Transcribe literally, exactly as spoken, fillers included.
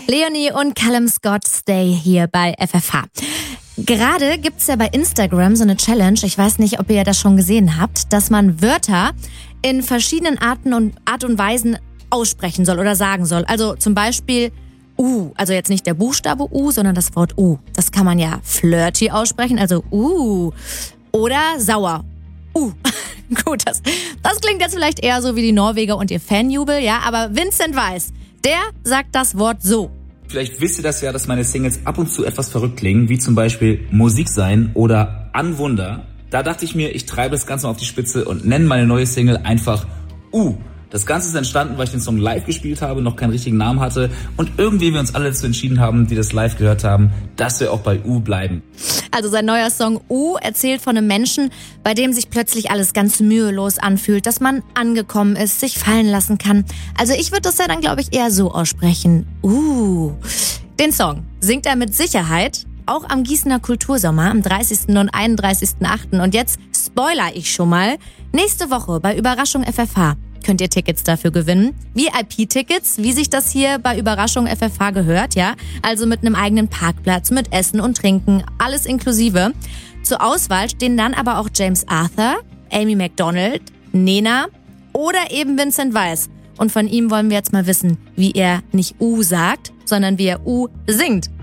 Leonie und Callum Scott Stay hier bei F F H. Gerade gibt's ja bei Instagram so eine Challenge, ich weiß nicht, ob ihr das schon gesehen habt, dass man Wörter in verschiedenen Arten und Art und Weisen aussprechen soll oder sagen soll. Also zum Beispiel U, also jetzt nicht der Buchstabe U, sondern das Wort U. Das kann man ja flirty aussprechen, also U. Oder sauer. Uh, gut, das, das klingt jetzt vielleicht eher so wie die Norweger und ihr Fanjubel, ja, aber Vincent Weiss, der sagt das Wort so. Vielleicht wisst ihr das ja, dass meine Singles ab und zu etwas verrückt klingen, wie zum Beispiel Musik sein oder An Wunder. Da dachte ich mir, ich treibe das Ganze mal auf die Spitze und nenne meine neue Single einfach U. Das Ganze ist entstanden, weil ich den Song live gespielt habe, noch keinen richtigen Namen hatte und irgendwie wir uns alle dazu entschieden haben, die das live gehört haben, dass wir auch bei U bleiben. Also sein neuer Song U erzählt von einem Menschen, bei dem sich plötzlich alles ganz mühelos anfühlt, dass man angekommen ist, sich fallen lassen kann. Also ich würde das ja dann, glaube ich, eher so aussprechen. U. Den Song singt er mit Sicherheit auch am Gießener Kultursommer am dreißigsten und einunddreißigsten achten Und jetzt spoiler ich schon mal, nächste Woche bei Überraschung F F H könnt ihr Tickets dafür gewinnen. V I P-Tickets, wie sich das hier bei Überraschung F F H gehört, ja. Also mit einem eigenen Parkplatz, mit Essen und Trinken, alles inklusive. Zur Auswahl stehen dann aber auch James Arthur, Amy Macdonald, Nena oder eben Vincent Weiss. Und von ihm wollen wir jetzt mal wissen, wie er nicht U sagt, sondern wie er U singt.